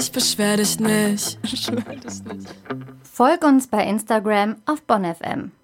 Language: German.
Ich beschwer dich nicht. Folg uns bei Instagram auf BonnFM.